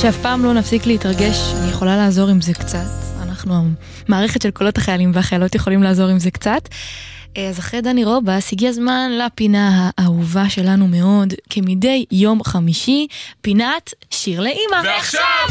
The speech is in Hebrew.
שאף פעם לא נפסיק להתרגש, אני יכולה לעזור עם זה קצת. אנחנו, המערכת של קולות החיילים והחיילות יכולים לעזור עם זה קצת. אז אחרי דני רובס, הגיע הזמן לפינה האהובה שלנו מאוד, כמדי יום חמישי, פינת שיר לאמא. ועכשיו